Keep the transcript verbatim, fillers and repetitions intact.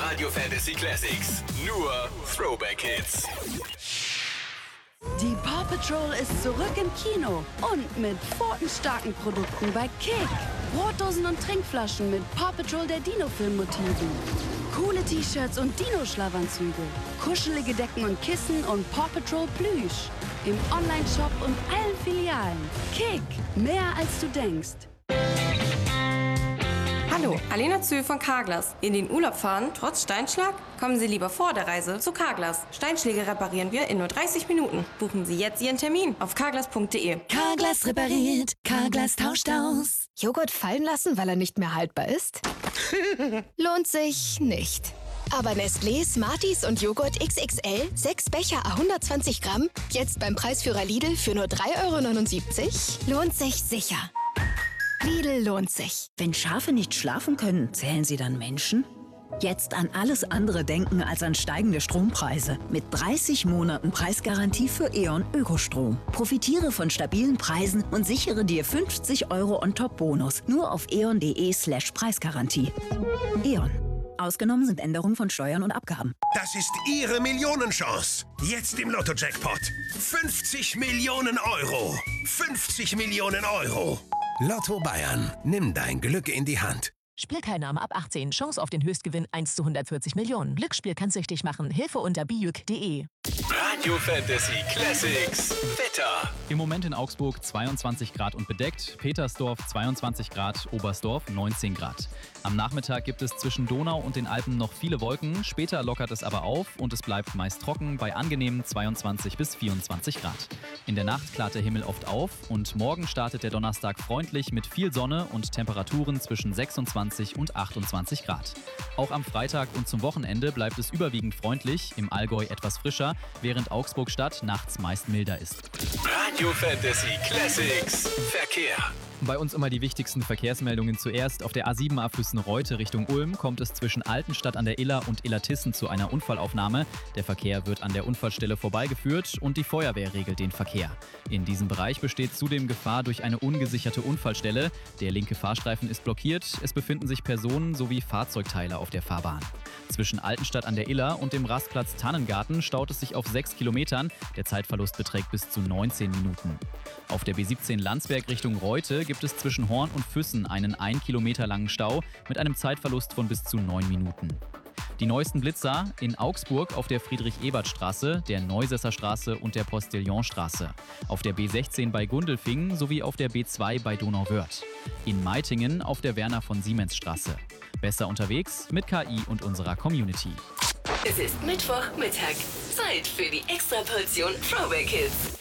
Radio Fantasy Classics. Nur Throwback Hits. Die Paw Patrol ist zurück im Kino und mit pfotenstarken Produkten bei Kick. Brotdosen und Trinkflaschen mit Paw Patrol der Dino-Film-Motiven. Coole T-Shirts und Dino-Schlafanzüge. Kuschelige Decken und Kissen und Paw Patrol Plüsch. Im Online-Shop und allen Filialen. Kick, mehr als du denkst. Hallo, Alena Zöhl von Carglass. In den Urlaub fahren, trotz Steinschlag? Kommen Sie lieber vor der Reise zu Carglass. Steinschläge reparieren wir in nur dreißig Minuten. Buchen Sie jetzt Ihren Termin auf carglass punkt de. Carglass repariert, Carglass tauscht aus. Joghurt fallen lassen, weil er nicht mehr haltbar ist? Lohnt sich nicht. Aber Nestlé, Smarties und Joghurt X X L, sechs Becher à hundertzwanzig Gramm, jetzt beim Preisführer Lidl für nur drei Euro neunundsiebzig? Lohnt sich sicher. Lidl lohnt sich. Wenn Schafe nicht schlafen können, zählen sie dann Menschen? Jetzt an alles andere denken als an steigende Strompreise. Mit dreißig Monaten Preisgarantie für E.ON Ökostrom. Profitiere von stabilen Preisen und sichere dir fünfzig Euro On-Top-Bonus. Nur auf eon.de slash Preisgarantie. E.ON. Ausgenommen sind Änderungen von Steuern und Abgaben. Das ist Ihre Millionenchance. Jetzt im Lotto-Jackpot. fünfzig Millionen Euro. fünfzig Millionen Euro. Lotto Bayern. Nimm dein Glück in die Hand. Spielteilnahme ab achtzehn. Chance auf den Höchstgewinn eins zu hundertvierzig Millionen. Glücksspiel kann süchtig machen. Hilfe unter bijuk punkt de. Radio Fantasy Classics. Wetter. Im Moment in Augsburg zweiundzwanzig Grad und bedeckt, Petersdorf zweiundzwanzig Grad, Oberstdorf neunzehn Grad. Am Nachmittag gibt es zwischen Donau und den Alpen noch viele Wolken, später lockert es aber auf und es bleibt meist trocken bei angenehmen zweiundzwanzig bis vierundzwanzig Grad. In der Nacht klart der Himmel oft auf und morgen startet der Donnerstag freundlich mit viel Sonne und Temperaturen zwischen sechsundzwanzig und achtundzwanzig Grad. Auch am Freitag und zum Wochenende bleibt es überwiegend freundlich, im Allgäu etwas frischer, während Augsburg-Stadt nachts meist milder ist. Radio Fantasy Classics. Verkehr. Bei uns immer die wichtigsten Verkehrsmeldungen zuerst. Auf der A sieben A Füssen-Reute Richtung Ulm kommt es zwischen Altenstadt an der Iller und Illertissen zu einer Unfallaufnahme. Der Verkehr wird an der Unfallstelle vorbeigeführt und die Feuerwehr regelt den Verkehr. In diesem Bereich besteht zudem Gefahr durch eine ungesicherte Unfallstelle. Der linke Fahrstreifen ist blockiert. Es befinden sich Personen sowie Fahrzeugteile auf der Fahrbahn. Zwischen Altenstadt an der Iller und dem Rastplatz Tannengarten staut es sich auf sechs Kilometern. Der Zeitverlust beträgt bis zu neunzehn Minuten. Auf der B siebzehn Landsberg Richtung Reute gibt es zwischen Horn und Füssen einen ein Kilometer langen Stau mit einem Zeitverlust von bis zu neun Minuten. Die neuesten Blitzer in Augsburg auf der Friedrich-Ebert-Straße, der Neusesser Straße und der Postillonstraße. Auf der B sechzehn bei Gundelfingen sowie auf der B zwei bei Donauwörth. In Meitingen auf der Werner-von-Siemens-Straße. Besser unterwegs mit K I und unserer Community. Es ist Mittwochmittag. Zeit für die Extraportion Throwback Hits.